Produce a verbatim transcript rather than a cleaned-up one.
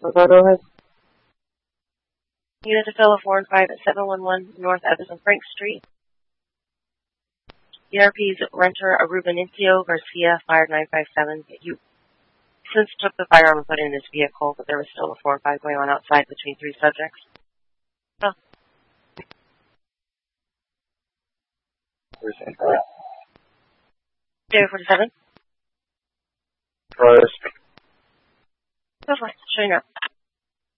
Go ahead. Unit to fill four and five at seven one one North Edison Frank Street. E R P's renter Aruba Nincio Garcia, fired nine five seven. You since took the firearm and put it in his vehicle, but there was still a four and five going on outside between three subjects. Oh. J forty-seven. First. Go for it. Show you now.